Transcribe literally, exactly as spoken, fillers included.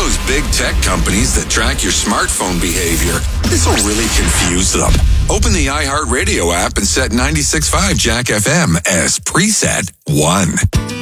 those big tech companies that track your smartphone behavior, this will really confuse them. Open the iHeartRadio app and set ninety-six point five Jack F M as preset one.